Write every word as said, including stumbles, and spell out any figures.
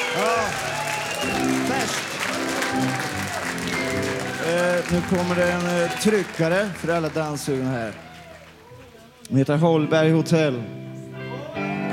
Ja. Färskt. Eh, nu kommer det en eh, tryckare för alla danssugna här. Den heter Holberg Hotel.